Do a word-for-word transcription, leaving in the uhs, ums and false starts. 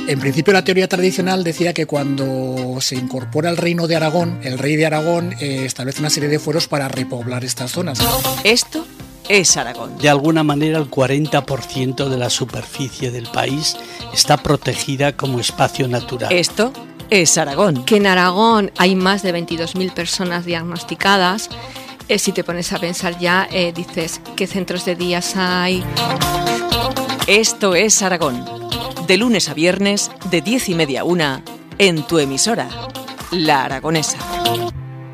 En principio la teoría tradicional decía que cuando se incorpora el reino de Aragón, el rey de Aragón eh, establece una serie de fueros para repoblar estas zonas. Esto es Aragón. De alguna manera el cuarenta por ciento de la superficie del país está protegida como espacio natural. Esto es Aragón. Que en Aragón hay más de veintidós mil personas diagnosticadas. Eh, si te pones a pensar ya, eh, dices, ¿qué centros de días hay? Esto es Aragón. De lunes a viernes, de diez y media a una, en tu emisora, La Aragonesa.